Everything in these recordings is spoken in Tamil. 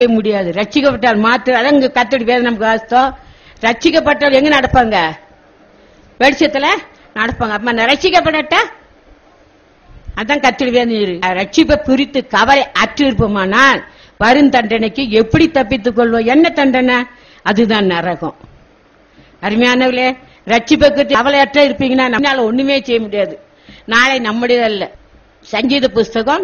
முடியாது. ரட்சிக்கப்பட்டால் மாத்திரம் அதான் இங்க கர்த்தருடைய வேதம் நமக்கு வாசித்தோம். ரட்சிக்கப்பட்டால் எங்க நடப்பாங்க? வெளிச்சத்துல நடப்பாங்க. அப்ப நான் ரட்சிக்கப்படட்டா அதான் கர்த்தருடைய வேதம். ரட்சிப்பை குறித்து கவலை அற்று இருப்போமானால் வரும் தண்டனைக்கு எப்படி தப்பித்துக் கொள்வோம்? என்ன தண்டனை? அதுதான் நரகம். அருமையானவர்களே, ரட்சிப்பை குறித்து கவலையற்ற இருப்பீங்கன்னா நம்மளால ஒண்ணுமே செய்ய முடியாது. நாளை நம்முடையதல்ல. சங்கீத புஸ்தகம்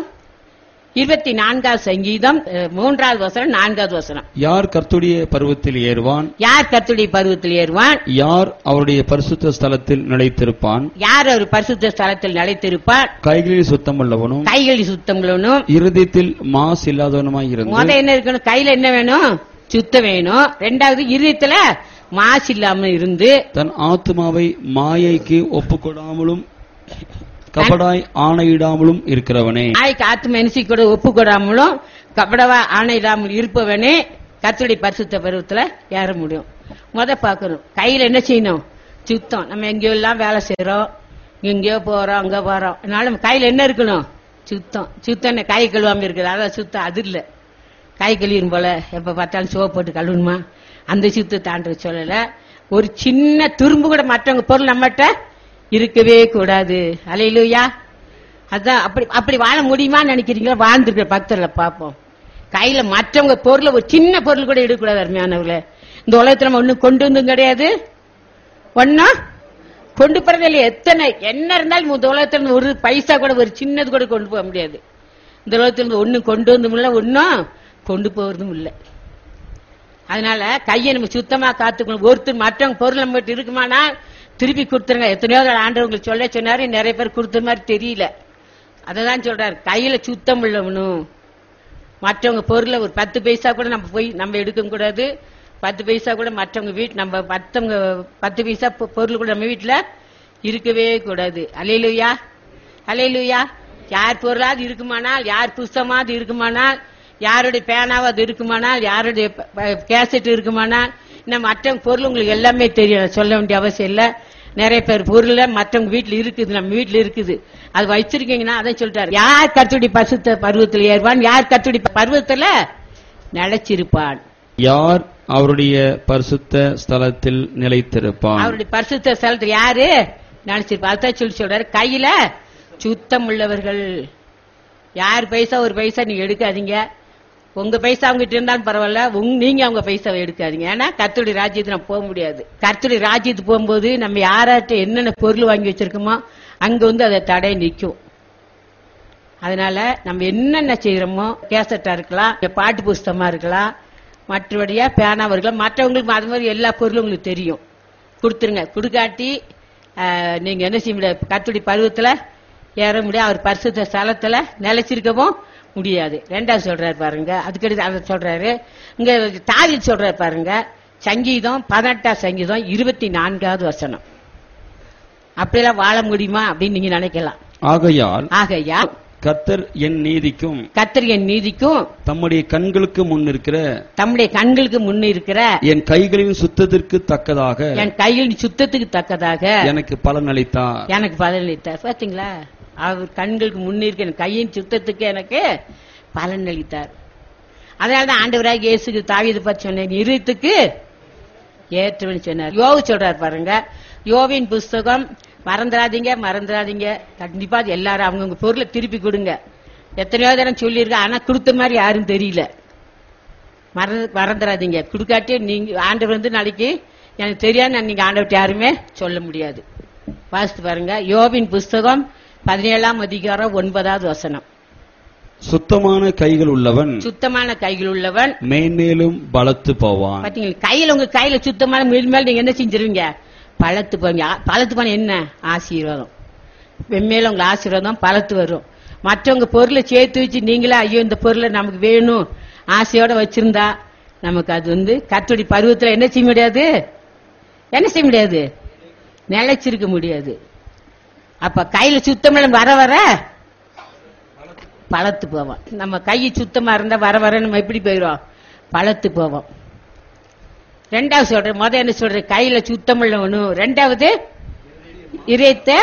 24 சங்கீதம் 3வது வசனம் 4வது வசனம். யார் கர்த்தருடைய பர்வத்தில் ஏறுவான்? யார் கர்த்தருடைய பர்வத்தில் ஏறுவான்? யார் அவருடைய பரிசுத்த ஸ்தலத்தில் நிலைத்திருப்பான்? யார் அவர் பரிசுத்த ஸ்தலத்தில் நிலைத்திருப்பார்? கைகளில் சுத்தமுள்ளவனும் கைகளில் சுத்தமுள்ளவனும் இருதயத்தில் மாசு இல்லாதவனுமாய் இருந்து. முத என்ன இருக்கணும்? கையில என்ன வேணும்? சுத்தம் வேணும். ரெண்டாவது இருதயத்துல மாசு இல்லாம இருந்து தன் ஆத்மாவை மாயைக்கு ஒப்புக்கொடாமலும் கபடாய் ஆணையிடாமலும் இருக்கிறவனே. நாய்க்கு ஆத்ம என்சி கூட ஒப்பு கொடாமலும் கபடவா ஆணையிடாமல் இருப்பவனே கர்த்தருடைய பரிசுத்த பருவத்துல ஏற முடியும். முத பாக்கணும் கையில என்ன செய்யணும்? சுத்தம். நம்ம எங்கேயோ எல்லாம் வேலை செய்யறோம், எங்கேயோ போறோம், அங்க போறோம். அதனால நம்ம கையில என்ன இருக்கணும்? சுத்தம். சுத்தம் கை கழுவாம இருக்குது, அதான் சுத்தம். அது இல்ல கை கழுவிடும் போல எப்ப பார்த்தாலும் சோப்பு போட்டு கழுவணுமா? அந்த சுத்தத்தை ஆண்டவர் சொல்லல. ஒரு சின்ன துரும்பு கூட மற்றவங்க பொருள் நம்மகிட்ட இருக்கவே கூடாது. அல்லேலூயா. அதான் அப்படி வாழ முடியுமான்னு நினைக்கிறீங்களா? வாழ்ந்துருக்கிற பக்தர்களை பார்ப்போம். கையில மற்றவங்க பொருளை ஒரு சின்ன பொருள் கூட எடுக்கக்கூடாது. அருமையானவர்களே, இந்த உலகத்துல நம்ம ஒன்னும் கொண்டு வந்தும் கிடையாது, ஒன்னும் கொண்டு போறது இல்லையா? எத்தனை என்ன இருந்தாலும் இந்த உலகத்துல ஒரு பைசா கூட ஒரு சின்னது கூட கொண்டு போக முடியாது. இந்த உலகத்துல ஒன்னும் கொண்டு வந்தும் இல்லை, ஒன்னும் கொண்டு போறதும் இல்லை. அதனால கையை நம்ம சுத்தமா காத்துக்கணும். ஒருத்தர் மற்றவங்க பொருள் நம்ம கிட்ட இருக்குமானா திருப்பி கொடுத்துருங்க. எத்தனையோ ஆண்டவங்களுக்கு சொல்ல சொன்னாரு, நிறைய பேர் கொடுத்த மாதிரி தெரியல. அததான் சொல்றாரு, கையில சுத்தம் உள்ளவனும் மற்றவங்க பொருளை ஒரு 10 பைசா கூட நம்ம போய் நம்ம எடுக்க கூடாது. 10 பைசா கூட மற்றவங்க வீட்டு நம்ம மற்றவங்க 10 பைசா பொருள் கூட நம்ம வீட்டுல இருக்கவே கூடாது. அல்லேலூயா, அல்லேலூயா. யார் பொருளாவது இருக்குமானால், யார் புஸ்தமாவது இருக்குமானால், யாருடைய பேனாவது இருக்குமானால், யாருடைய கேசட் இருக்குமானால், இன்னும் மற்றவங்க பொருள் உங்களுக்கு எல்லாமே தெரியும், சொல்ல வேண்டிய அவசியம் இல்ல. நிறைய பேர் பொருள் மற்றவங்க வீட்டுல இருக்குது, நம்ம வீட்டுல இருக்குது, அது வச்சிருக்கீங்கன்னா அதான் சொல்றாரு, யார் கர்த்தருடைய பரிசுத்த பர்வத்தில் ஏறுவான்? யார் கர்த்தருடைய பர்வத்துல நிலைச்சிருப்பான்? யார் அவருடைய பரிசுத்த ஸ்தலத்தில் நிலைத்திருப்பான்? அவருடைய பரிசுத்த ஸ்தலத்தில் யாரு நிலைச்சிருப்பான்? அதான் சொல்றாரு, கையில சுத்தம் உள்ளவர்கள். யார் பைசா ஒரு பைசா நீங்க எடுக்காதீங்க. உங்க பைசா அவங்ககிட்ட இருந்தாலும் பரவாயில்ல, நீங்க அவங்க பைசாவை எடுக்காதீங்க. ஏன்னா கர்த்தருடைய ராஜ்யத்துக்கு நம்ம போக முடியாது. கர்த்தருடைய ராஜ்யத்துக்கு போகும்போது நம்ம யாராட்ட என்னென்ன பொருள் வாங்கி வச்சிருக்கோமோ அங்க அதை தடை நிற்கும். அதனால நம்ம என்னென்ன செய்யறோமோ, கேசட்டா இருக்கலாம், பாட்டு புஸ்தகமா இருக்கலாம், மற்றபடியா பேனாவா இருக்கலாம், மற்றவங்களுக்கு அது மாதிரி எல்லா பொருளும் உங்களுக்கு தெரியும், கொடுத்துருங்க. கொடுக்காட்டி நீங்க என்ன செய்ய முடியாது, கர்த்தருடைய பருவத்துல ஏற முடியாது, அவர் பரிசுத்த ஸ்தலத்துல நிலைச்சிருக்கவும் முடியாது. ரெண்டாவது சொல்றாரு பாருங்க, அதுக்கடுத்து அதை சொல்றாரு இங்க தாவீது சொல்றாரு பாருங்க, சங்கீதம் 18 சங்கீதம் 24வது வசனம். அப்படியெல்லாம் வாழ முடியுமா அப்படின்னு நீங்க நினைக்கலாம். ஆகையால் கர்த்தர் என் நீதிக்கும் தம்முடைய கண்களுக்கு முன் இருக்கிற என் கைகளின் சுத்தத்திற்கு தக்கதாக எனக்கு பலன் அளித்தார். பாத்தீங்களா, அவர் கண்களுக்கு முன்னிருக்க கையின் சுத்தத்துக்கு எனக்கு பலன் அளித்தார். அதனாலதான் ஆண்டவராக இயேசுக்கு தாவீது பற்றி சொன்னேன், இருத்துக்கு ஏற்றவன் சொன்னார். யோவு சொல்றாரு பாருங்க, யோவின் புஸ்தகம் மறந்துடாதீங்க. கண்டிப்பா எல்லாரும் அவங்கவுங்க பொருளை திருப்பி கொடுங்க. எத்தனையோ தரம் சொல்லியிருக்க, ஆனா கொடுத்த மாதிரி யாரும் தெரியல. மறந்துடாதீங்க. கொடுக்காட்டி நீங்க ஆண்டவர் நாளைக்கு எனக்கு தெரியாது, நீங்க ஆண்டவர்கிட்ட யாருமே சொல்ல முடியாது. வாசித்து பாருங்க, யோவின் புஸ்தகம் 17ஆம் அதிகாரம் 9வது வசனம். சுத்தமான கைகள் உள்ளவன் மேன்மேலும் பலத்து போவான். பாத்தீங்களா, கையில உங்க கையில சுத்தமான மேல் நீங்க என்ன செஞ்சிருவீங்க? பலத்து போவீங்க. பலத்து போன என்ன? ஆசீர்வாதம். வெம்மேல உங்க ஆசீர்வாதம் பலத்து வரும். மற்றவங்க பொருளை சேர்த்து வச்சு நீங்களே ஐயோ இந்த பொருளை நமக்கு வேணும் ஆசையோட வச்சிருந்தா நமக்கு அது கர்த்தருடைய பருவத்துல என்ன செய்ய முடியாது, நிலைச்சிருக்க முடியாது. அப்ப கையில சுத்தம் வர வர பலத்து போவோம். நம்ம கை சுத்தமா இருந்தா வர வர நம்ம எப்படி போயிடும்? பலத்து போவோம். ரெண்டாவது சொல்றேன், என்ன சொல்ற? கையில சுத்தம் உள்ளவனும், ரெண்டாவது இதயத்துல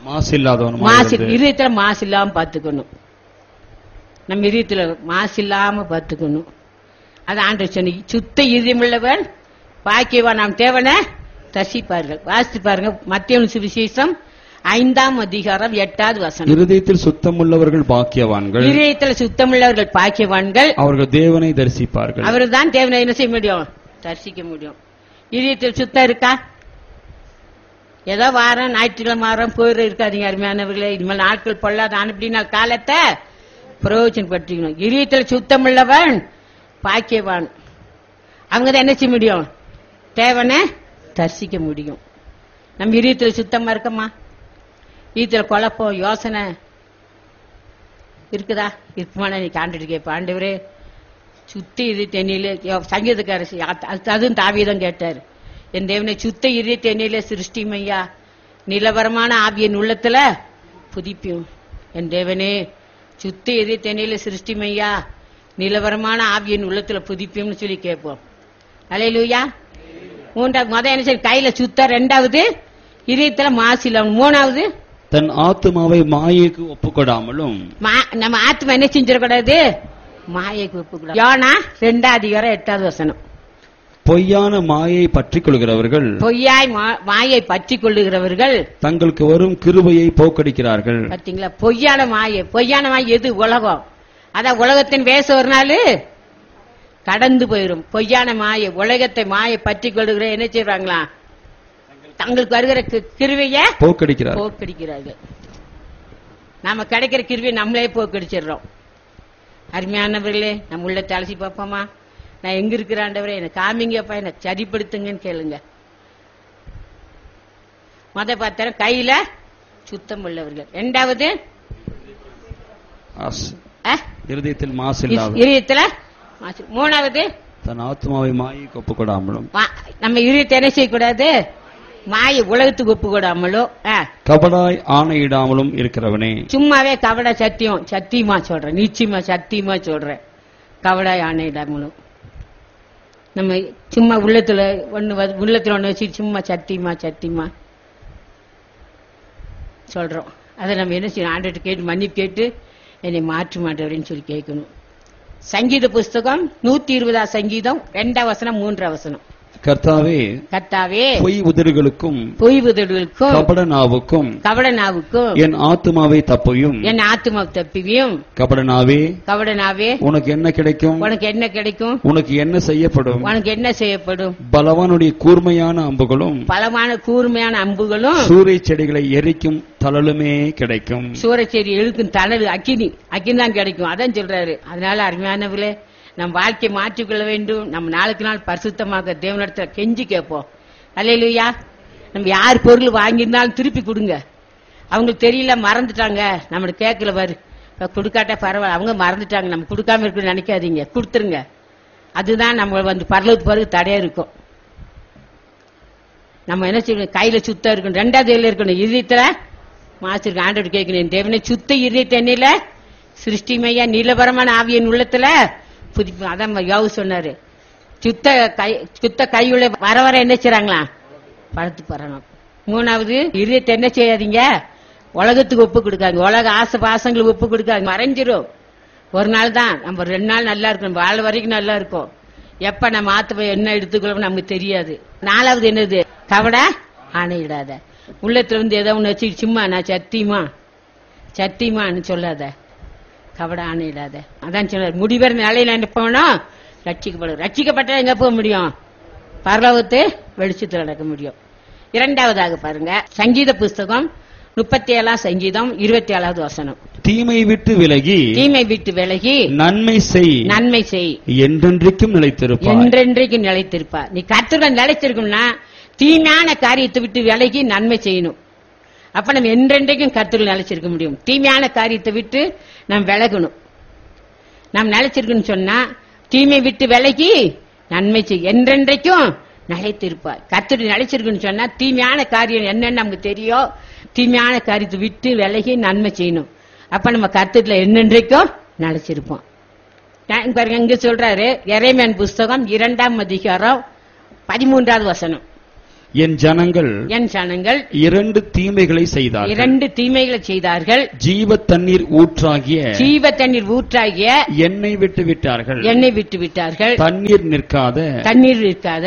மாசு இல்லாம பாத்துக்கணும். நம்ம இதயத்துல மாசு இல்லாம பாத்துக்கணும். அது ஆண்டவர் சொன்ன சுத்த இதயமுள்ளவன் பாக்கியவான் நாம் தேவனை தரிசிப்பார்கள். வாசித்து பாருங்க மத்தேயு சுவிசேஷம் 5ஆம் அதிகாரம் 8வது வசனம். இருதயத்தில் சுத்தமுள்ளவர்கள் பாக்கியவான்கள், இதயத்தில் சுத்தமுள்ளவர்கள் பாக்கியவான்கள், அவர்கள் தேவனை தரிசிப்பார்கள். அவர்கள் தான் தேவனை என்ன செய்ய முடியும்? தரிசிக்க முடியும். இதயத்தில் சுத்தம் இருக்கா? ஏதோ வாரம் ஞாயிற்றுக்கிழமை வாரம் போயிட இருக்காதீங்க அருமையானவர்களே. இனிமேல் நாட்கள் பொல்லாத அனுப்பினா காலத்தை பிரயோஜனப்படுத்திக்கணும். இதயத்தில் சுத்தமுள்ளவன் பாக்கியவான். அவங்க தான் என்ன செய்ய முடியும்? தேவனை தரிசிக்க முடியும். நம்ம இதயத்தில் சுத்தமா இருக்கமா? இதயத்தில் குழப்பம் யோசனை இருக்குதா? இருக்குமான நீ ஆண்டுட்டு கேட்ப, ஆண்டவரே சுத்தி இது தென்னிலே சங்கீதக்கார அதுவும் தாவீதும் கேட்டார், என் தேவனை சுத்த இறுதி தென்னிலே சிருஷ்டிமையா, நிலவரமான ஆவியின் உள்ளத்துல புதிப்பியும். என் தேவனே சுத்த இறுதி தென்னிலே சிருஷ்டிமையா, நிலவரமான ஆவியின் உள்ளத்துல புதிப்பியும்னு சொல்லி கேட்போம். அல்லேலூயா. மூன்றாவது என்ன சரி கையில சுத்த, ரெண்டாவது இதயத்துல மாசில, மூணாவது தன் ஆத்துமாவை மாயைக்கு ஒப்புக்கொடாமலும். நம்ம ஆத்மா என்ன செஞ்சிடக்கூடாது? மாயைக்கு ஒப்புக்கூடாது. யோனா 2ஆம் அதிகாரம் 8வது வசனம். பொய்யான மாயை பற்றிக் கொள்கிறவர்கள், பொய்யாய் மாயை பற்றிக் கொள்ளுகிறவர்கள் தங்களுக்கு வரும் கிருபையை போக்கடிக்கிறார்கள். பாத்தீங்களா? பொய்யான மாயை. பொய்யான மாயை எது? உலகம். அதான் உலகத்தின் வேச ஒரு நாள் கடந்து போயிரும். பொய்யான மாயை உலகத்தை மாயை பற்றிக் கொள்ளுகிற என்ன செய்வாங்களா? தங்களுக்கு வருகிற கிருவைய போக்கடிக்கிறார்கள். நாம கிடைக்கிற கிருவியை நம்மளே போக்கடிச்சிடறோம். அருமையானவர்களே, நம்ம உள்ளத்தை அலசி பார்ப்போமா? நான் எங்க இருக்கிற ஆண்டவரே எனக்கு காமிங்கப்பா, எனக்கு சரிப்படுத்துங்கன்னு கேளுங்க. பாத்திரம் கையில சுத்தம் உள்ளவர்கள். இரண்டாவது இருதயத்தில் மாசு இல்லாத. இதயத்துல மாசு. மூணாவது தன் ஆத்மாவை மாயைக்கு ஒப்புக்கொடாமலும். நம்ம இதயத்தை என்ன செய்யக்கூடாது? மாயை உலகத்துக்கு ஒப்புக்கொடாமலும் கபடாய் ஆணையிடாமலும் இருக்கிறவனே. சும்மாவே கபட சத்தியம் சத்தியமா சொல்றேன், நிச்சயமா சத்தியமா சொல்றேன். கபடாய் ஆணையிடாமலும் நம்ம சும்மா உள்ளத்துல ஒண்ணு வச்சு சும்மா சத்தியமா சத்தியமா சொல்றோம். அதை நம்ம என்ன செய்யணும்? ஆண்டவர்கிட்ட கேட்டு மன்னிப்பு கேட்டு என்னை மாற்ற மாட்டேன்னு சொல்லி கேட்கணும். சங்கீத புஸ்தகம் 120 சங்கீதம் 2 வசனம் 3 வசனம். கர்த்தாவே கர்த்தாவே பொய் உதடுகளுக்கும் கபட நாவுக்கும் என் ஆத்துமாவை தப்பையும் கபட நாவே உனக்கு என்ன கிடைக்கும்? உனக்கு என்ன செய்யப்படும்? பலவானுடைய கூர்மையான அம்புகளும் சூறை செடிகளை எரிக்கும் தழலுமே கிடைக்கும். சூறை செடி எழுக்கும் தழல் அக்கினி தான் கிடைக்கும். அதான் சொல்றாரு. அதனால அருமையானவர்களே, நம் வாழ்க்கையை மாற்றிக்கொள்ள வேண்டும். நம்ம நாளுக்கு நாள் பரிசுத்தமாக தேவனிடத்துல கெஞ்சி கேட்போம். அல்லேலூயா. நம்ம யார் பொருள் வாங்கியிருந்தாலும் திருப்பி கொடுங்க. அவங்களுக்கு தெரியல, மறந்துட்டாங்க, நம்ம கேட்கல பாரு, கொடுக்காட்டா பரவாயில்ல, அவங்க மறந்துட்டாங்க, நம்ம கொடுக்காம இருக்குன்னு நினைக்காதீங்க, கொடுத்துருங்க. அதுதான் நம்ம பரலோகத்துக்கு பிறகு தடையா இருக்கும். நம்ம என்ன செய்யணும்? கையில சுத்தம் இருக்கணும். ரெண்டாவது இருக்கணும், இதயத்துல மாசிருக்கு. ஆண்டவர் கேட்கணும், தேவனை சுத்த இதயத்தை எண்ணில சிருஷ்டிமையா, நீலபரமான ஆவியின் உள்ளத்துல புதிப்பு. அதான் யோவு சொன்னாரு, சுத்த கையுள்ள வர வர என்ன செய்றாங்களா? பழத்து போறாங்க. மூணாவது, இதயத்தை என்ன செய்யாதீங்க? உலகத்துக்கு ஒப்பு கொடுக்காங்க. உலக ஆசை பாசங்களுக்கு ஒப்பு கொடுக்காங்க. மறைஞ்சிரும். ஒரு நாள் தான், நம்ம 2 நாள் நல்லா இருக்கும், வாழ வரைக்கும் நல்லா இருக்கும். எப்ப நம்ம ஆத்து என்ன எடுத்துக்கொள்ள நமக்கு தெரியாது. நாலாவது என்னது? கவட ஆணையிடாத. உள்ளத்துல ஏதோ ஒண்ணு வச்சு சும்மா நான் சத்தியமான்னு சொல்லாத. கவட ஆணையிடாத. அதான் சொன்னார், முடிவர நிலையில போனோம் ரட்சிக்கப்படும். ரட்சிக்கப்பட்ட எங்க போக முடியும்? பரலோகத்து வெளிச்சத்தில் நடக்க முடியும். இரண்டாவதாக பாருங்க, சங்கீத புஸ்தகம் 37 சங்கீதம் 27வது வசனம். தீமை விட்டு விலகி நன்மை செய் என்றென்றைக்கும் நிலைத்திருப்பார். நீ கர்த்தருடன் நிலைத்திருக்கணும்னா தீமையான காரியத்தை விட்டு விலகி நன்மை செய்யணும். அப்ப நம்ம என்றென்றைக்கும் கர்த்தருடன் நிலைச்சிருக்க முடியும். தீமையான காரியத்தை விட்டு நாம் விலகணும். நாம் நிலைச்சிருக்கணும் சொன்னா தீமை விட்டு விலகி நன்மை செய் என்றென்றைக்கும் நிலைத்திருப்பார். கர்த்தருடன் நிலைச்சிருக்கணும் சொன்னா தீமையான காரியம் என்னன்னு நமக்கு தெரியும். தீமையான காரியத்தை விட்டு விலகி நன்மை செய்யணும். அப்ப நம்ம கர்த்தர்ல என்னென்றைக்கும் நிலைச்சிருப்போம். பாருங்க, இங்க சொல்றாரு, எரேமியா புஸ்தகம் 2ஆம் அதிகாரம் 13வது வசனம். என் ஜனங்கள் இரண்டு தீமைகளை செய்தார்கள். ஜீவ தண்ணீர் ஊற்றாகிய என்னை விட்டு விட்டார்கள். தண்ணீர் நிற்காத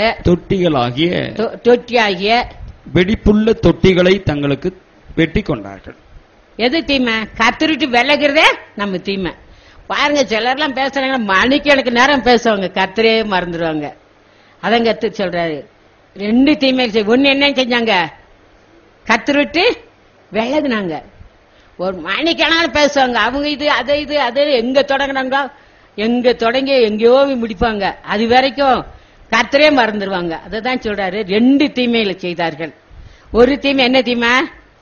தொட்டியாகிய வெடிப்புள்ள தொட்டிகளை தங்களுக்கு வெட்டி கொண்டார்கள். எது தீமை? கத்தரிட்டு விலகிறதே நம்ம தீமை. பாருங்க, சிலர்லாம் பேசுறாங்க, மணிக்கணக்கு நேரம் பேசுவாங்க, கத்தரே மறந்துடுவாங்க. அதான் கத்து சொல்றாரு, ரெண்டு தீமை. ஒன்னு என்ன செஞ்சாங்க? கத்தர் விட்டு விலகுனாங்க. ஒரு மணிக்கணக்கான பேசுவாங்க, அவங்க இது அது எங்க தொடங்கினாங்க, எங்க தொடங்கி எங்கேயோ முடிப்பாங்க. அது வரைக்கும் கத்தரே மறந்துடுவாங்க. அததான் சொல்றாரு, ரெண்டு தீமைகளை செய்தார்கள். ஒரு தீமை என்ன தீமை?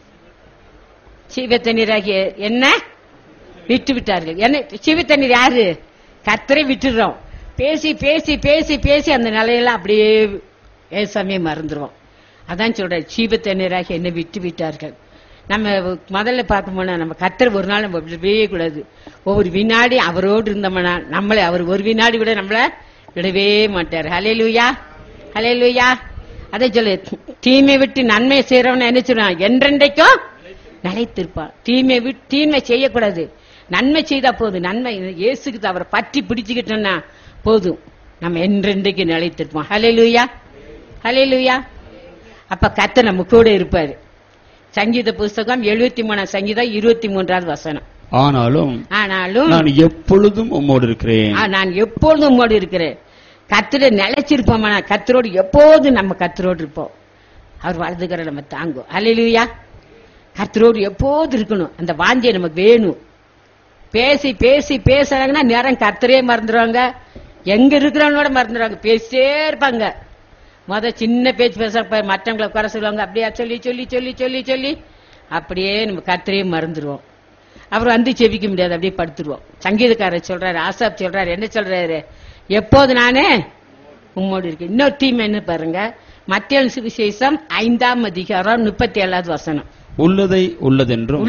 ஜீவ தண்ணீராகிய என்ன விட்டு விட்டார்கள். என்ன ஜீவ தண்ணீர்? யாரு? கத்தரை விட்டுடுறோம். பேசி பேசி பேசி பேசி அந்த நிலையெல்லாம் அப்படியே சமயம் மறந்துடுவோம். அதான் சொல்ற, ஜீவ தண்ணீராகிய என்ன விட்டு விட்டார்கள். நம்ம முதல்ல பார்த்தோம்னா, நம்ம கத்தர் ஒரு நாள் நம்ம விடவே கூடாது. ஒவ்வொரு வினாடி அவரோடு இருந்தோம்னா நம்மளை அவர் ஒரு வினாடி விட நம்மள விடவே மாட்டார். ஹல்லேலூயா, ஹல்லேலூயா. அதை சொல்லு, தீமை விட்டு நன்மை செய்யறவன என்ன சொல்றான்? என்றென்றைக்கும் நிலைத்திருப்பான். தீமை செய்யக்கூடாது, நன்மை செய்தா போதும். நன்மை இயேசுக்கு அவரை பற்றி பிடிச்சுக்கிட்டோம்னா போதும், நம்ம என்றென்றைக்கு நிலைத்திருப்போம். ஹல்லேலூயா, ஹல்லேலூயா. அப்ப கர்த்தர் நம்ம கூட இருப்பாரு. சங்கீத புஸ்தகம் 73 சங்கீதம் 23வது வசனம். ஆனாலும் நான் எப்பொழுதும் உம்மோடு இருக்கிறேன். நான் எப்பொழுதும் உம்மோடு இருக்கிறேன். கர்த்தரை நிலைச்சிருப்போம். கர்த்தரோடு எப்போதும் நம்ம கர்த்தரோடு இருப்போம். அவர் வலதுகரை நம்ம தாங்கும். ஹல்லேலூயா. கர்த்தரோடு எப்போது இருக்கணும், அந்த வாஞ்சியை நமக்கு வேணும். பேசி பேசி பேசுறாங்கன்னா நேரம் கர்த்தரே மறந்துடுவாங்க, எங்க இருக்கிறவனோட மறந்துடுவாங்க. பேசிட்டே இருப்பாங்க. சின்ன பேச்சு பேச மற்றவங்களை குறை சொல்லுவாங்க. அப்படியே சொல்லி சொல்லி சொல்லி சொல்லி சொல்லி அப்படியே நம்ம கர்த்தரே மறந்துடுவோம். அப்புறம் வந்து செவிக்க முடியாது, அப்படியே படுத்துருவோம். சங்கீதக்காரர் சொல்றாரு, ஆசாப் சொல்றாரு, என்ன சொல்றாரு? எப்போது நானே உம்மோடு இருக்கேன். இன்னொரு தீமை என்ன பாருங்க, மத்தேயு சுவிசேஷம் 5ஆம் அதிகாரம் 37வது வசனம். உள்ளதை உள்ளதென்றும்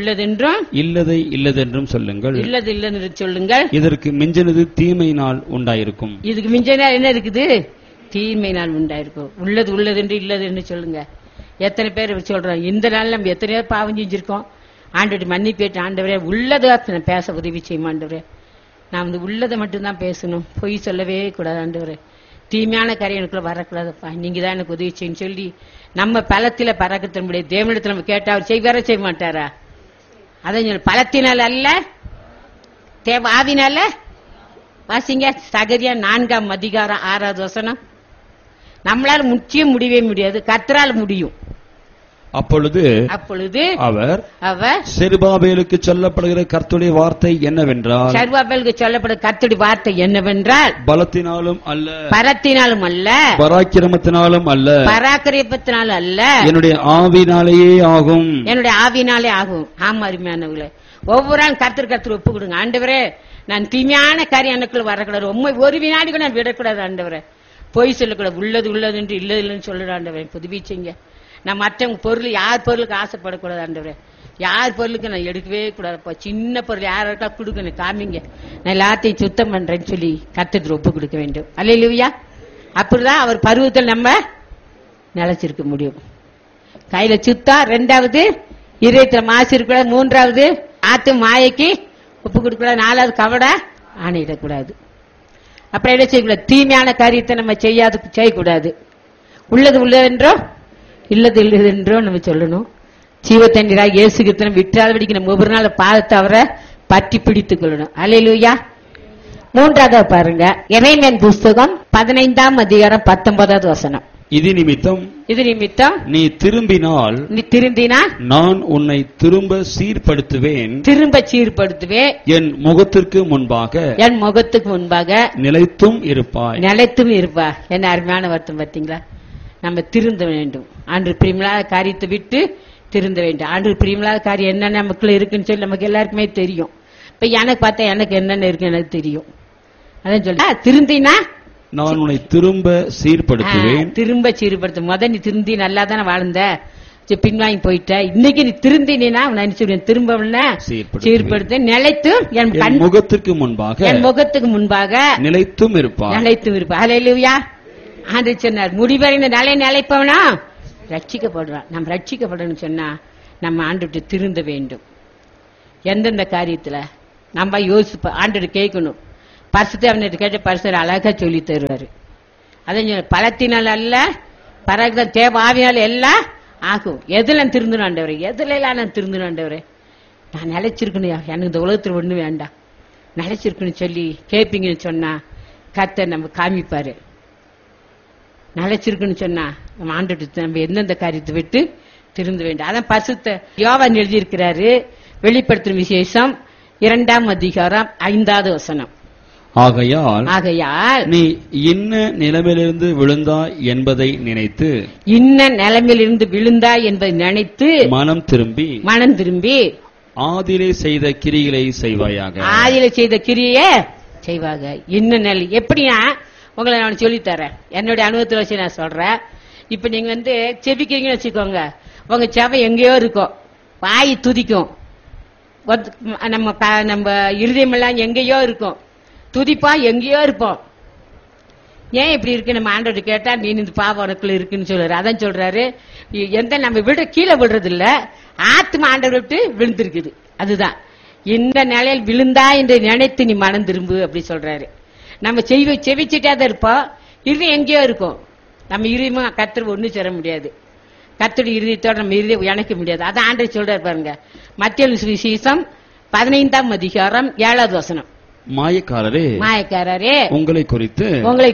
இல்லதை இல்லதென்றும் சொல்லுங்கள். இல்லது சொல்லுங்கள். இதற்கு மிஞ்சினது தீமையினால் உண்டாயிருக்கும். இதுக்கு மிஞ்சினால் என்ன இருக்குது? தீமையினால் உண்டாயிருக்கும். உள்ளதென்று இல்லதென்று சொல்லுங்க. எத்தனை பேர் சொல்றோம்? இந்த நாள் நம்ம எத்தனை பேர் பாவம் செஞ்சிருக்கோம். ஆண்டவரை மன்னிப்பேற்று, ஆண்டவரே உள்ளதை பேச உதவி செய்யும் ஆண்டவரே. நான் உள்ளதை மட்டும்தான் பேசணும், பொய் சொல்லவே கூடாது ஆண்டவரே. தீமையான காரியம் எனக்குள்ள வரக்கூடாதுப்பா, நீங்க தான் எனக்கு உதவி செய்யும் சொல்லி நம்ம பலத்தில பறக்கத்த முடியாது. தேவனிடத்தில் நம்ம கேட்டா அவர் செய்ய மாட்டாரா? அதான் பலத்தினால் அல்ல, ஆவினால. வாசிங்க சகரியா 4ஆம் அதிகாரம் 6வது வசனம். நம்மளால முற்றியும் முடியவே முடியாது, கர்த்தரால் முடியும். அப்பொழுது அவர் செருபாபேலுக்கு சொல்லப்படுகிற கர்த்தருடைய வார்த்தை என்னவென்றால், பலத்தினாலும் அல்ல, பரத்தினாலும் அல்ல, பராக்கிரமத்தினாலும் அல்ல, என்னுடைய ஆவினாலேயே ஆகும். ஆமா, அருமையானவர்களே, ஒவ்வொரு நாள் கர்த்தர் ஒப்பு கொடுங்க. ஆண்டவரே, நான் தீமையான காரியம் எனக்குள்ள வரக்கூடாது, ஒரு வினாடி கூட நான் விடக்கூடாது ஆண்டவரே. பொய் சொல்லக்கூடாது, உள்ளது என்று இல்லன்னு சொல்லுற ஆண்டவரே, புதுப்பிச்சீங்க. நான் மற்றவங்க பொருள், யார் பொருளுக்கு ஆசைப்படக்கூடாது ஆண்டவரே. யார் பொருளுக்கு நான் எடுக்கவே கூடாது. சின்ன பொருள் யாருக்கா கொடுக்கணும், காமிங்க, நான் எல்லாத்தையும் சுத்தம் பண்றேன்னு சொல்லி கர்த்தருக்கு ஒப்பு கொடுக்க வேண்டும். அல்லேலூயா. அப்படிதான் அவர் பருவத்தில் நம்ம நிலைச்சிருக்க முடியும். கையில சுத்தா, 2வது இதயத்துல மாசு இருக்கக்கூடாது, 3வது ஆத்து மாயைக்கு ஒப்பு கொடுக்கூடாது, 4வது கவட ஆணையிடக்கூடாது. அப்புறம் என்ன செய்யக்கூடாது? தீமையான காரியத்தை நம்ம செய்யக்கூடாது. உள்ளதென்றோ இல்லதென்றோ நம்ம சொல்லணும். ஜீவ தண்ணீராக இயேசு கிறிஸ்துவை விட்டாதபடிக்கு நம்ம ஒவ்வொரு நாள் பாதத்தை அவரை பற்றி பிடித்துக் கொள்ளணும். அல்லேலூயா. 3வது பாருங்க, எரேமியா புஸ்தகம் 15ஆம் அதிகாரம் 19வது வசனம். இது நிமித்தம் நீ திரும்பினால் நான் உன்னை திரும்ப சீர்படுத்துவேன். என் முகத்திற்கு முன்பாக நிலைத்தும் இருப்பாய். என்ன அருமையான வார்த்தை பார்த்தீங்களா? நம்ம திருந்த வேண்டும். ஆண்டு பிரியமில்லாத காரியத்தை விட்டு திருந்த வேண்டும். ஆண்டு பிரியமில்லாத காரியம் என்னென்ன நமக்குள்ள இருக்குன்னு சொல்லி நமக்கு எல்லாருக்குமே தெரியும். இப்ப எனக்கு பார்த்தா எனக்கு என்னென்ன இருக்கு எனக்கு தெரியும். அதான் சொல்ல, திருந்தினா நான் உன்னை திரும்ப சீர்படுத்துவேன். நீ திருந்தி நல்லா தானே வாழ்ந்த, பின்வாங்கி போயிட்ட. இன்னைக்கு நீ திருந்தினா திரும்ப சீர்படுத்த நிலைத்து என் முகத்துக்கு முன்பாக நிலைத்தும் இருப்பா. அல்லேலூயா. ஆண்டு சொன்னார், முடிவடைந்த நிலை நிலைப்பவனா ரட்சிக்கப்படுறான். நம்ம ரட்சிக்கப்படணும்னு சொன்னா நம்ம ஆண்டுட்டு திருந்த வேண்டும். எந்தெந்த காரியத்துல நம்ம யோசிப்ப ஆண்டு கேட்கணும். பரிசுத்த அவன்கிட்ட கேட்ட பரிசுத்தர் அழகா சொல்லி தருவாரு. அதான் பலத்தினால் அல்ல பரதான் தேவ ஆவியால் எல்லாம் ஆகும். எதுல திருந்தணும் ஆண்டவரே, எதுல எல்லாம் நான் திருந்தணும் ஆண்டவரே, நான் நிலைச்சிருக்கணும், எனக்கு இந்த உலகத்துல ஒண்ணு வேண்டாம், நிலைச்சிருக்குன்னு சொல்லி கேட்பீங்கன்னு சொன்னா கர்த்தர் நம்ம காமிப்பாரு. நிலைச்சிருக்குன்னு சொன்னா நம்ம ஆண்டுட்டு நம்ம எந்தெந்த காரியத்தை விட்டு திருந்த வேண்டும். அதான் பரிசுத்த யோவான் எழுதியிருக்கிறாரு. வெளிப்படுத்தும் விசேஷம் 2ஆம் அதிகாரம் 5வது வசனம். ஆகையால் நீ இன்ன நிலைமையிலிருந்து விழுந்தாய் என்பதை நினைத்து, இன்ன நிலைமையிலிருந்து விழுந்தாய் என்பதை நினைத்து மனம் திரும்பி ஆதியிலே செய்த கிரிகளை செய்வாயாக. ஆதியிலே செய்த கிரியே செய்வாங்க. இன்ன நிலை எப்படின்னா உங்களை நான் சொல்லித்தரேன், என்னுடைய அனுபவத்தில் வச்சு நான் சொல்றேன். இப்ப நீங்க செபிக்கிறீங்கன்னு வச்சுக்கோங்க, உங்க செவை எங்கேயோ இருக்கும், வாய் துதிக்கும், நம்ம இருதயம் எல்லாம் எங்கேயோ இருக்கும், துதிப்பா எங்கேயோ இருப்போம். ஏன் இப்படி இருக்கு? நம்ம ஆண்டவர்கிட்ட கேட்டா நீ இந்த பாவம் உனக்குள்ள இருக்குன்னு சொல்றாரு. அதான் சொல்றாரு, எந்த நம்ம கீழே விடுறது இல்ல, ஆத்மா ஆண்டவர் விட்டு விழுந்திருக்குது. அதுதான் இந்த நிலையில் விழுந்தா என்று நினைத்து நீ மனம் திரும்பு அப்படி சொல்றாரு. நம்ம செவிச்சுட்டே தான் இருப்போம், இருதயம் எங்கேயோ இருக்கும். நம்ம இருதயமா கர்த்தர் ஒண்ணு சேர முடியாது, கர்த்தருடைய இருதயத்தோட நம்ம இருதயம் இணைக்க முடியாது. அதான் ஆண்டவர் சொல்றாரு பாருங்க, மத்தேயு சுவிசேஷம் 15ஆம் அதிகாரம் 7வது வசனம். மாயக்காரரே உங்களை குறித்து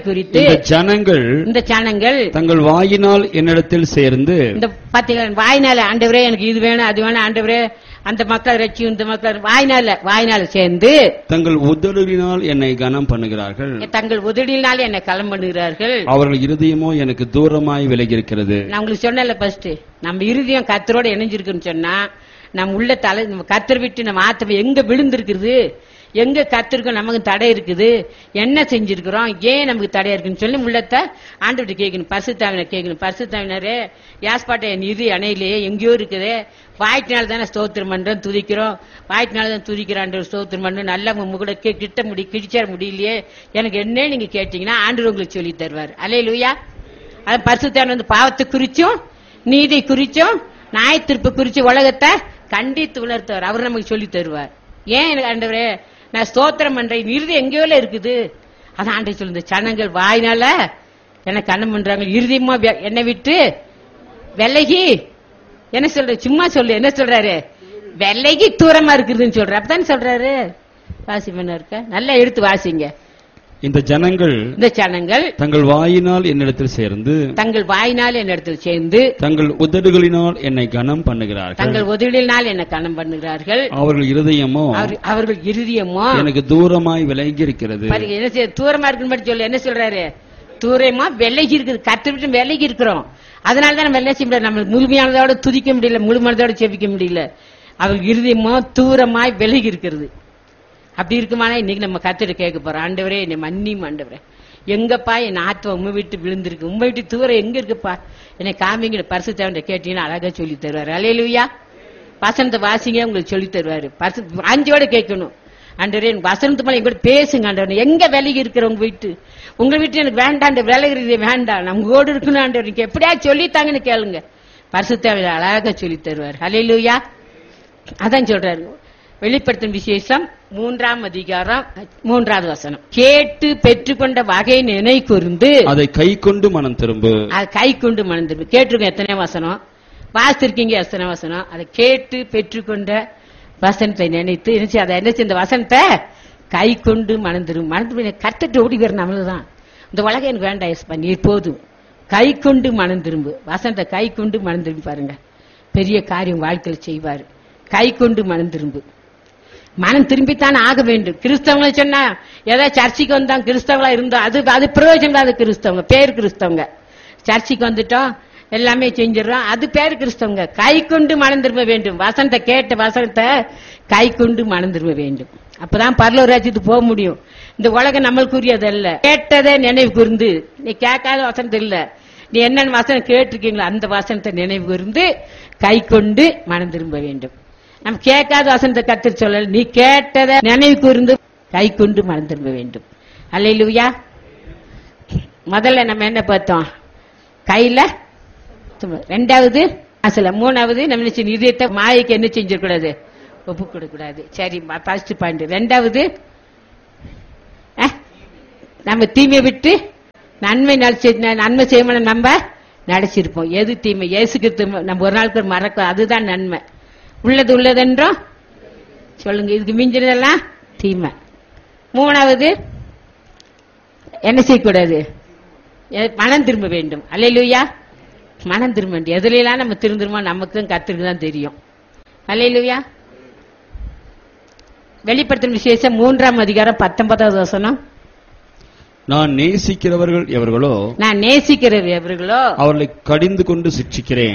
இந்த ஜனங்கள் தங்கள் வாயினால் என்னிடத்தில் சேர்ந்து, இந்த பாத்தீங்களா, வாயினால ஆண்டவரே எனக்கு இது வேணும் அது வேணும் ஆண்டவரே, அந்த மக்கள் ரட்சி, இந்த மக்கள் வாயினால சேர்ந்து தங்கள் உதடுகளினால் என்னை கனம் பண்ணுகிறார்கள், தங்கள் உதடியினால் என்னை கலம் பண்ணுகிறார்கள். அவர்கள் இருதயமோ எனக்கு தூரமாய் விலகி இருக்கிறது. நான் உங்களுக்கு சொன்னல ஃபர்ஸ்ட், நம்ம இருதயம் கர்த்தரோட இணைஞ்சிருக்குன்னு சொன்னா நம்ம உள்ள நம்ம கர்த்தர் விட்டு நம்ம ஆத்மா எங்க விழுந்திருக்குது, எங்க கர்த்தருக்கும் நமக்கு தடை இருக்குது, என்ன செஞ்சிருக்கிறோம், ஏன் நமக்கு தடையா இருக்குன்னு சொல்லி உள்ளத்தை ஆண்டவர்கிட்ட கேட்கணும். பரிசுத்தாவினை கேட்கணும், பரிசுத்தாவினரே யாஸ்பாட்டை என் இது அணையிலேயே எங்கேயோ இருக்குது, வாய்ட்டினால தானே ஸ்தோத்திரம் பண்றோம் துதிக்கிறோம், வாய்ட்டினால தான் துதிக்கிறான் ஸ்தோத்திரம் பண்றோம், நல்லா கூட கிழிச்சர முடியலையே, எனக்கு என்ன நீங்க கேட்டீங்கன்னா ஆண்டவர் உங்களுக்கு சொல்லி தருவார். அல்லேலூயா. அது பரிசுத்தாவின் பாவத்தை குறிச்சும் நீதி குறிச்சும் நியாயத்தீர்ப்பு குறிச்சு உலகத்தை கண்டித்து உணர்த்துவார். அவர் நமக்கு சொல்லி தருவார். ஏன் எனக்கு ஆண்டவரே நான் ஸ்தோத்திரம் பண்றேன், இறுதி எங்கேயோ இருக்குது. அதான் ஆண்டவர் சொல்லுங்க, ஜனங்கள் வாயினால என்ன கண்ணம் பண்றாங்க, இறுதியமா என்னை விட்டு விலகி என்ன சொல்ற, சும்மா சொல்லு, என்ன சொல்றாரு, விலகி தூரமா இருக்குதுன்னு சொல்ற. அப்பதான் சொல்றாரு. வாசி பண்ண இருக்க நல்லா எடுத்து வாசிங்க. இந்த ஜனங்கள் தங்கள் வாயினால் என்னிடத்தில் சேர்ந்து தங்கள் உதடுகளினால் என்னை கனம் பண்ணுகிறார்கள், அவர்கள் இருதயமோ எனக்கு தூரமாய் விலகி இருக்கிறது. தூரமா இருக்குன்னு சொல்லு, என்ன சொல்றாரு, தூரமா விலகி இருக்குது, கத்து விட்டு விலகி இருக்கிறோம். அதனாலதான் நம்ம என்ன செய்ய முடியாது, நம்ம முழுமையானதோட துதிக்க முடியல, முழுமையானதோட செபிக்க முடியல. அவர்கள் இருதயமோ தூரமாய் விலகி இருக்கிறது. அப்படி இருக்குமானா இன்னைக்கு நம்ம கர்த்தரை கேட்க போறோம், ஆண்டவரே என்னை மன்னியும் ஆண்டவரே, எங்கப்பா என் ஆத்மா உண்மை விட்டு விழுந்திருக்கு, உண்மை விட்டு தூரம் எங்க இருக்குப்பா என்னை காமிங்கிற பரிசுத்தவன்ட்ட கேட்டீங்கன்னா அழகா சொல்லி தருவாரு. அல்லேலூயா. வசனத்தை வாசிங்க, உங்களுக்கு சொல்லி தருவாரு. அஞ்சோட கேட்கணும், ஆண்டவரே எனக்கு வசனத்து மேல எங்க பேசுங்க ஆண்டவரே, எங்க விலகி இருக்கிற உங்க வீட்டு எனக்கு வேண்டாம், விலகிறதே வேண்டாம், நம்ம ஓடு இருக்கணும் ஆண்டவர், நீங்க எப்படியா சொல்லித்தாங்கன்னு கேளுங்க, பரிசுத்தவன் அழகா சொல்லி தருவார். அல்லேலூயா. அதான் சொல்றாரு வெளிப்படுத்தும் விசேஷம் 3ஆம் அதிகாரம் 3வது வசனம். கேட்டு பெற்றுக்கொண்ட வகை நினை கூர்ந்து அதை கை கொண்டு மனம் திரும்பு. கேட்டிருக்கோம் எத்தனை வசனம் வாசித்திருக்கீங்க, எத்தனை வசனம். அதை கேட்டு பெற்றுக்கொண்ட வசனத்தை நினைத்து அதை என்ன இந்த வசனத்தை கை கொண்டு மனம் திரும்ப கர்த்தர் ஓடி வர நம்மளதான். இந்த உலகம் எனக்கு வேண்டாம் எஸ்பா, நீ போதும், கை கொண்டு மனம் திரும்பு. வசனத்தை கை கொண்டு மனம் திரும்பி பாருங்க, பெரிய காரியம் வாழ்க்கையில் செய்வாரு. கை கொண்டு மனம் திரும்பு. மனம் திரும்பித்தான் ஆக வேண்டும். கிறிஸ்தவங்களை சொன்னா ஏதாவது சர்ச்சைக்கு வந்தாங்க, கிறிஸ்தவங்களா இருந்தோம், அது பிரயோஜனம். அது கிறிஸ்தவங்க பேர் கிறிஸ்தவங்க, சர்ச்சைக்கு வந்துட்டோம் எல்லாமே செஞ்சிடறோம், அது பேர் கிறிஸ்தவங்க. கை கொண்டு மனம் திரும்ப வேண்டும். வசனத்தை கேட்ட வசனத்தை கை கொண்டு மனம் திரும்ப வேண்டும். அப்பதான் பரலோக ராஜ்யத்துக்கு போக முடியும். இந்த உலகம் நம்மளுக்குரியது அல்ல, கேட்டதே நினைவு கூர்ந்து. நீ கேட்காத வசனத்தை இல்ல, நீ என்னென்ன வசனம் கேட்டிருக்கீங்களோ அந்த வசனத்தை நினைவு கூர்ந்து கை கொண்டு மனம் திரும்ப வேண்டும். நம்ம கேட்காத வசனத்தை கர்த்தர் சொல்லல, நீ கேட்டதை நினைவு கூர்ந்து கை கொண்டு மனம் திரும்ப வேண்டும். அல்லேலூயா. முதல்ல நம்ம என்ன பார்த்தோம்? கையில. ரெண்டாவது அசல. மூணாவது நம்ம இதயத்தை மாயைக்கு என்ன செஞ்சிடக்கூடாது? ஒப்பு கொடுக்க கூடாது. சரி, ஃபர்ஸ்ட் பாயிண்ட். ரெண்டாவது நம்ம தீமை விட்டு நன்மை செய்யணும். நம்ம நடிச்சிருப்போம். எது தீமை? இயேசுக்கு நம்ம ஒரு நாளுக்கு மறக்க, அதுதான் நன்மை. உள்ளது உள்ளதென்றோம் சொல்லுங்க. இதுக்கு மிஞ்சினதெல்லாம் தீமை. மூணாவது என்ன செய்யக்கூடாது? மனம் திரும்ப வேண்டும். அல்லேலூயா. மனம் திரும்ப வேண்டும். எதுலாம் நம்ம திருந்துருமோ நமக்கும் கர்த்தருக்கு தான் தெரியும். அல்லேலூயா. வெளிப்படுத்தும் விசேஷம் 3ஆம் அதிகாரம் 19வது வசனம். நான் நேசிக்கிறவர்கள் எவர்களோ அவர்களை கடிந்து கொண்டு சிட்சிக்கிறேன்.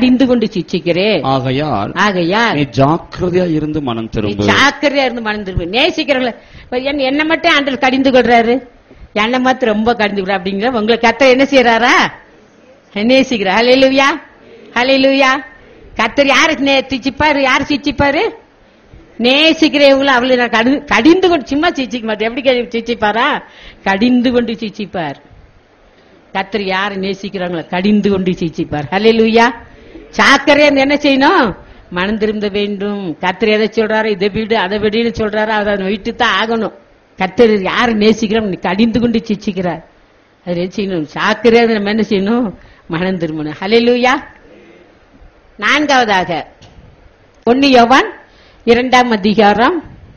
ஆகையால் நீ ஜாக்கிரதையா இருந்து மனம் திரும்பு. நேசிக்கிறவர்கள் என்ன மட்டும் ஆண்டவர் கடிந்து கொள்றாரு, என்ன மாத்திரம் ரொம்ப கடிந்து கொள்ற அப்படிங்கிற உங்களை கர்த்தர் என்ன செய்யறாரா? நேசிக்கிறார். ஹல்லேலூயா, ஹல்லேலூயா. கர்த்தர் யாருக்கு சிச்சிப்பாரு? யாரு சிச்சிப்பாரு? நேசிக்கிறவங்களும் அவளை கடிந்து கொண்டு சும்மா சிச்சிக்க மாட்டேன். எப்படி சிச்சிப்பாரா? கடிந்து கொண்டு சிச்சிப்பார். கர்த்தர் யாரை நேசிக்கிறாங்களோ கடிந்து கொண்டு சிச்சிப்பார். ஹல்லேலூயா. சாக்கரையா என்ன செய்யணும்? மனம் திரும்ப வேண்டும். கர்த்தர் எதை சொல்றாரு? இதை வீடு அதை விடுன்னு சொல்றாரு, அதை விட்டு தான் ஆகணும். கர்த்தர் யாரை நேசிக்கிறோம்? கடிந்து கொண்டு சிச்சிக்கிறார். அது என்ன செய்யணும்? சாக்கரையா நம்ம என்ன செய்யணும்? மனம் திரும்பணும். ஹல்லேலூயா. நான்காவதாக 1 யோவான் 2ஆம் அதிகாரம்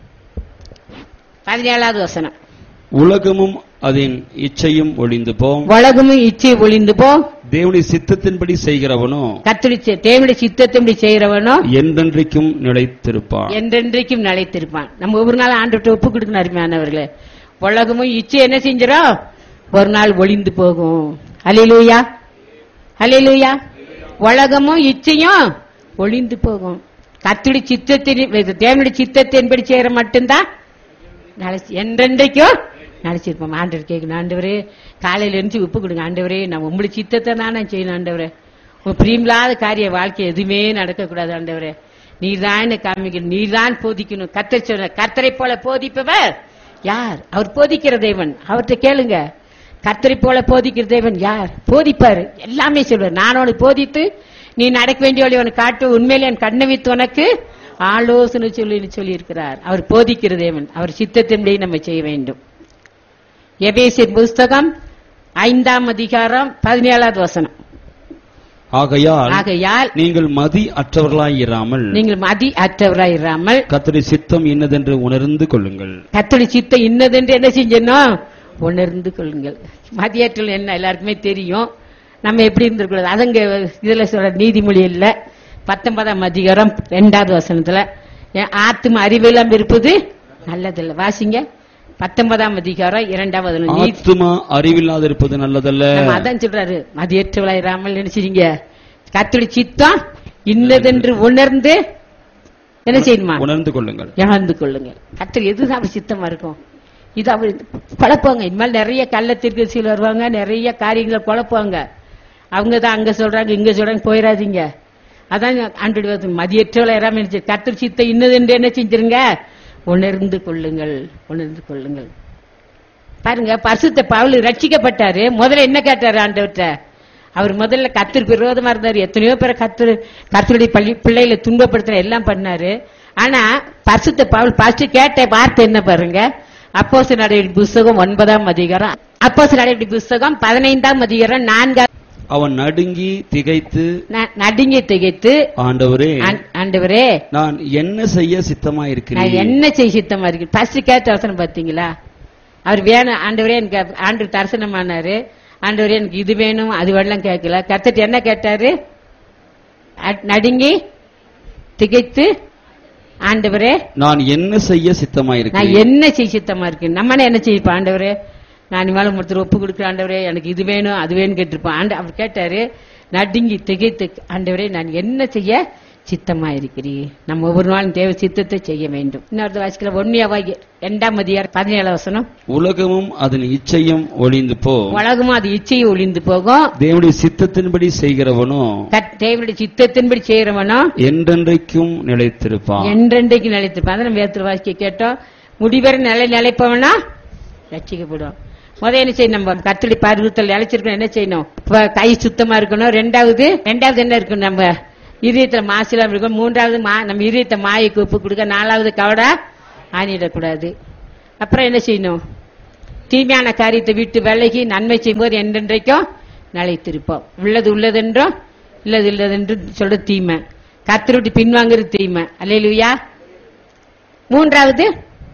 17வது வசனம். உலகமும் அதன் இச்சையும் ஒளிந்து போம். உலகமும் இச்சை ஒளிந்து போம். தேவனுடைய சித்தத்தின்படி செய்கிறவனோ, தேவனுடைய சித்தத்தின்படி செய்கிறவனோ என்றென்றைக்கும் நிலைத்திருப்பான். என்றென்றைக்கும் நிலைத்திருப்பான். நம்ம ஒவ்வொரு நாள் ஆண்டவர்கிட்ட ஒப்பு கொடுக்கணும். அருமையானவர்களே, உலகமும் இச்சை என்ன செஞ்சிடும்? ஒரு நாள் ஒளிந்து போகும். அல்லேலூயா, அல்லேலூயா. உலகமும் இச்சையும் ஒளிந்து போகும். கர்த்தருடைய சித்தத்தின் தேவனுடைய சித்தத்தின்படி செய்யற மட்டும்தான் என்றென்றைக்கும் நினைச்சிருப்போம். ஆண்டவர் கேட்கணும், ஆண்டவரே காலையில இருந்து உப்பு கொடுங்க. ஆண்டவரே நான் உங்களுடைய சித்தத்தை தான் நான் செய்யணும். ஆண்டவரே உங்க பிரியமில்லாத காரிய வாழ்க்கை எதுவுமே நடக்கக்கூடாது. ஆண்டவரே நீர் தான் காமிக்கணும், நீர் தான் போதிக்கணும். கர்த்தர் சொன்ன கர்த்தரை போல போதிப்பவர் யார்? அவர் போதிக்கிற தேவன். அவர்கிட்ட கேளுங்க. கர்த்தரை போல போதிக்கிற தேவன் யார்? போதிப்பாரு, எல்லாமே சொல்வார். நான் உனக்கு போதித்து நீ நடக்க வேண்டிய வழி உனக்கு காட்டு, உண்மையிலே என் கண்ணை வைத்து உனக்கு ஆலோசனை சொல்லி இருக்கிறார். அவர் போதிக்கிற தேவன். அவர் சித்தத்தின்படி நம்ம செய்ய வேண்டும். எபேசியர் புஸ்தகம் 5ஆம் அதிகாரம் 17வது வசனம். ஆகையால் நீங்கள் மதி அற்றவர்களாயிராமல் கர்த்தருடைய சித்தம் இன்னதென்று உணர்ந்து கொள்ளுங்கள். கர்த்தருடைய சித்தம் இன்னதென்று என்ன செஞ்சணும்? உணர்ந்து கொள்ளுங்கள். மதியாற்றல் என்ன எல்லாருக்குமே தெரியும். நம்ம எப்படி இருந்திருக்கூடாது. அதங்க இதுல சொல்ற நீதிமொழி இல்ல 19ஆம் அதிகாரம் 2வது வசனத்துல ஆத்தும அறிவெல்லாம் இருப்பது நல்லதில்ல. வாசிங்க 19ஆம் அதிகாரம் 2வது. ஆத்தும அறிவில்லாத இருப்பது நல்லதல்ல. அதான் சொல்றாரு, மதியற்றவளாயிராமல் நினைச்சிருங்க. கர்த்தருடைய சித்தம் இன்னதென்று உணர்ந்து என்ன செய்யணுமா? உணர்ந்து கொள்ளுங்கள். உணர்ந்து கொள்ளுங்கள். கர்த்தர் எதுதான் அவர் சித்தமா இருக்கும்? இது அவர் குழப்பாங்க. இனிமேல் நிறைய கள்ளத்திற்கு சில வருவாங்க, நிறைய காரியங்களை குழப்பாங்க. அவங்க தான் அங்க சொல்றாங்க இங்க சொல்றாங்க, போயிடாதீங்க. அதான் ஆண்டு மதியற்றவளை இராம கர்த்தர் சித்த இன்னது என்று என்ன செஞ்சிருங்க? உணர்ந்து கொள்ளுங்கள், உணர்ந்து கொள்ளுங்கள். பாருங்க, பரிசுத்த பவுல் ரட்சிக்கப்பட்டாரு. முதல்ல என்ன கேட்டாரு ஆண்டவர்கிட்ட? அவர் முதல்ல கர்த்தருக்கு விரோதமா இருந்தாரு. எத்தனையோ பேரை கர்த்தருடைய பிள்ளைகளை துன்பப்படுத்துற எல்லாம் பண்ணாரு. ஆனா பரிசுத்த பவுல் ஃபர்ஸ்ட் கேட்ட வார்த்தை என்ன பாருங்க? அப்போஸ்தலர் நடவடிக்கை புஸ்தகம் 9ஆம் அதிகாரம், அப்போஸ்தலர் நடவடிக்கை புஸ்தகம் 15ஆம் அதிகாரம் 4. அவன் நடுங்கி திகைத்து ஆண்டவரே நான் என்ன செய்ய சித்தமா இருக்கிறேன்? என்ன செய்ய சித்தமா இருக்கு? ஃபர்ஸ்ட் கேட்ட வசனம் பாத்தீங்களா? அவர் வேணும் ஆண்டவரே, எனக்கு ஆண்டவர் தரிசனமானாரு. ஆண்டவரே எனக்கு இது வேணும் அது வேணும் கேட்கல. கர்த்தர் என்ன கேட்டாரு? நடுங்கி திகைத்து ஆண்டவரே நான் என்ன செய்ய சித்தமா இருக்கேன்? நான் என்ன செய்ய சித்தமா இருக்கேன்? நம்ம என்ன செய்யப்பா ஆண்டவரே? நான் இனிமேல் ஒருத்தர் ஒப்பு கொடுக்குற ஆண்டவரே, எனக்கு இது வேணும் அது வேணும் கேட்டிருப்பான். அவர் கேட்டாரு நடுங்கி திகைத்து, ஆண்டவரே நான் என்ன செய்ய சித்தமா இருக்கிறீர்? நம்ம ஒவ்வொரு நாளும் தேவ சித்தத்தை செய்ய வேண்டும். இன்னொரு வாசிக்கல 1 யோவான் 2ஆம் அதிகாரம் 17 வசனம். உலகமும் அதன் இச்சையும் ஒளிந்து போகும். உலகமும் அது இச்சையும் ஒளிந்து போகும். தேவனுடைய சித்தத்தின்படி செய்கிறவனோ, தேவனுடைய சித்தத்தின்படி செய்கிறவனோ என்றென்றைக்கும் நிலைத்திருப்பான். என்றென்றைக்கும் நிலைத்திருப்பான். நம்ம வேதத்தில் வாசிக்க கேட்டோம். முடிவரை நிலைப்பவனா ரட்சிக்கப்படும். என்ன செய்யணும்? நம்ம கர்த்தருடைய பரிசுத்தத்தில் இழைச்சிருக்கணும். என்ன செய்யணும்? கை சுத்தமா இருக்கணும். ரெண்டாவது என்ன இருக்கணும்? நம்ம இதயத்துல மாசிலாம் இருக்கணும். மூன்றாவது நம்ம இதயத்தை மாயைக்கு ஒப்பு கொடுக்க. நாலாவது கவடா ஆணிடக்கூடாது. அப்புறம் என்ன செய்யணும்? தீமையான காரியத்தை விட்டு விலகி நன்மை செய்யும்போது என்றென்றைக்கும் நிலைத்திருப்போம். உள்ளதென்றும் இல்லதென்றும் சொல்ற தீமை, கர்த்தரை விட்டு பின்வாங்குறது தீமை. அல்லேலூயா. மூன்றாவது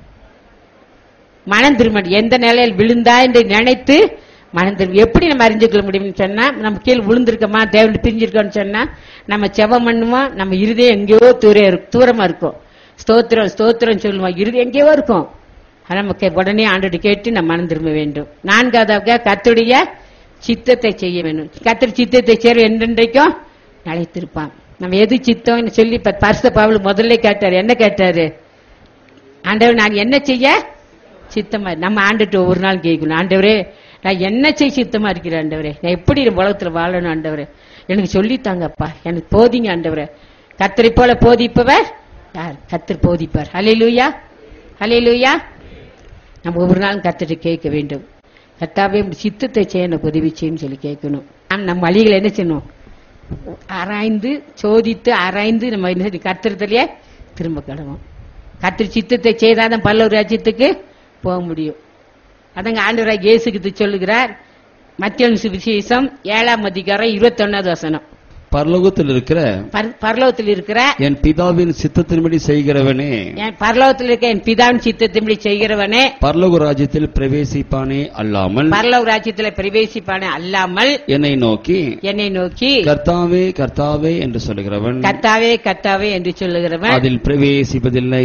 மனம் திரும்ப. எந்த நிலையில் விழுந்தா என்று நினைத்து மனம் திரும்ப. எப்படி நம்ம அறிஞ்சுக்கொள்ள முடியும்னு சொன்னா, நம்ம கீழே விழுந்திருக்கோமா, தேவன் பிரிஞ்சிருக்கோம்னு சொன்னா நம்ம செவம் பண்ணுவோம். நம்ம இருதயம் எங்கேயோ தூரமா இருக்கும். ஸ்தோத்திரம் சொல்லுவோம். இருதயம் எங்கேயோ இருக்கும். நமக்கு உடனே ஆண்டோடு கேட்டு நம்ம மனம் திரும்ப வேண்டும். நான்காவதாக கர்த்தருடைய சித்தத்தை செய்ய வேண்டும். கர்த்தர் சித்தத்தை செய்ய என்றென்றைக்கும் நிலைத்திருப்பான். நம்ம எது சித்தம் சொல்லி பரிசுத்த பவுல் முதல்ல கேட்டாரு. என்ன கேட்டாரு? ஆண்டவர் நான் என்ன செய்ய சித்தமா? நம்ம ஆண்டுட்டு ஒவ்வொரு நாள் கேட்கணும். ஆண்டவரே நான் என்ன செய்ய சித்தமா இருக்கிறேன் ஆண்டவரே, நான் எப்படி உலகத்துல வாழணும் ஆண்டவரே, எனக்கு சொல்லித்தாங்கப்பா, எனக்கு போதிங்க ஆண்டவரே. கர்த்தரை போல போதிப்பவர் யார்? கர்த்தர் போதிப்பார். ஹல்லேலூயா, ஹல்லேலூயா. நம்ம ஒவ்வொரு நாளும் கர்த்தரை கேட்க வேண்டும். கர்த்தாவே சித்தத்தை செய்ய உதவி செய்யும் சொல்லி கேட்கணும். நம்ம வழிகளை என்ன செய்யணும்? ஆராய்ந்து சோதித்து ஆராய்ந்து நம்ம என்ன கர்த்தரத்திலேயே திரும்ப கிடவோம். கர்த்தர் சித்தத்தை செய்தாதான் பரலோக ராஜ்யத்துக்கு போக முடியும். அதங்க ஆண்டவராகிய இயேசு சொல்லுகிறார். மத்தேயு சுவிசேஷம் 7ஆம் அதிகாரம் 21வது வசனம். பரலோகத்தில் இருக்கிற என் பிதாவின் சித்தத்தின்படி செய்கிறவனே, பரலோகத்தில் இருக்க என் பிதாவின் சித்தத்தின்படி செய்கிறவனே பரலோக ராஜ்யத்தில் பிரவேசிப்பானே அல்லாமல், பரலோக ராஜ்யத்தில் பிரவேசிப்பானே அல்லாமல், என்னை நோக்கி கர்த்தாவே கர்த்தாவே என்று சொல்லுகிறவன், கர்த்தாவே கர்த்தாவே என்று சொல்லுகிறவன் அதில் பிரவேசிப்பதில்லை.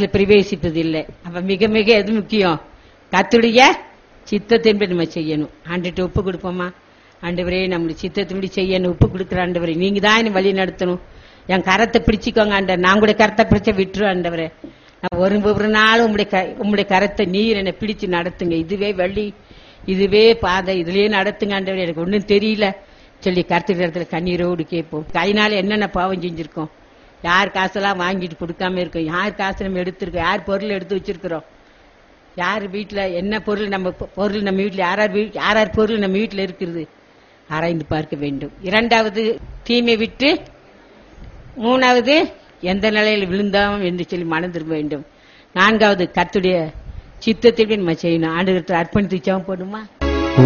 அப்ப மிக மிக எது முக்கியம்? கர்த்தருடைய சித்தத்தின்படி நம்ம செய்யணும். ஆண்டுட்டு ஒப்பு கொடுப்போமா? ஆண்டவரே நம்மளுடைய சித்தத்தின்படி செய்யணும் ஒப்பு கொடுக்குற ஆண்டவரே, நீங்க தான் என்ன வழி நடத்தணும். என் கரத்தை பிடிச்சிக்கோங்க ஆண்டவர். நான் கூட கரத்தை பிடிச்ச விட்டுரு ஆண்டவரே. நான் ஒரு நாள் உங்களுடைய கரத்தை நீர் என்னை பிடிச்சு நடத்துங்க. இதுவே வழி, இதுவே பாதை, இதுலயே நடத்துங்க ஆண்டவரே. எனக்கு ஒன்னும் தெரியல சொல்லி கருத்துக்கிற இடத்துல கண்ணீரோடு கேட்போம். கையினால என்னென்ன பாவம் செஞ்சிருக்கோம்? யார் காசெல்லாம் வாங்கிட்டு கொடுக்காம இருக்கோம்? யார் காசு நம்ம எடுத்திருக்கோம்? யார் பொருள் எடுத்து வச்சிருக்கிறோம்? யார் வீட்டுல என்ன பொருள் நம்ம வீட்டுல யார் பொருள் நம்ம வீட்டுல இருக்கிறது ஆராய்ந்து பார்க்க வேண்டும். இரண்டாவது தீமை விட்டு, மூணாவது எந்த நிலையில் விழுந்தோம் என்று சொல்லி மனம் திரும்ப வேண்டும். நான்காவது கர்த்தருடைய சித்தத்தை நம்ம செய்யணும். ஆண்டவருக்கு அர்ப்பணித்து ஜெபம் பண்ணுமா?